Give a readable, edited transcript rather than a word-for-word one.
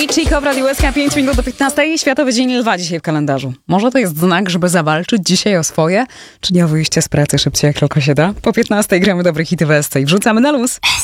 Baby Chico w Radiu SK 5 minut do 15. Światowy Dzień Lwa dzisiaj w kalendarzu. Może to jest znak, żeby zawalczyć dzisiaj o swoje, czy nie o wyjście z pracy szybciej jak tylko się da? Po 15 gramy dobre hity w SC i wrzucamy na luz.